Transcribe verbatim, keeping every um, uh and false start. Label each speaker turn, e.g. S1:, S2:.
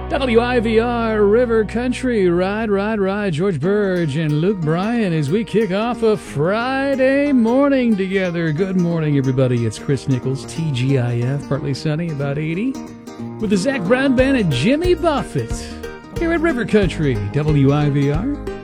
S1: W I V R River Country, ride, ride, ride. George Burge and Luke Bryan as we kick off a Friday morning together. Good morning, everybody. It's Chris Nichols, T G I F, partly sunny, about eighty, with the Zach Brown Band and Jimmy Buffett here at River Country, W I V R.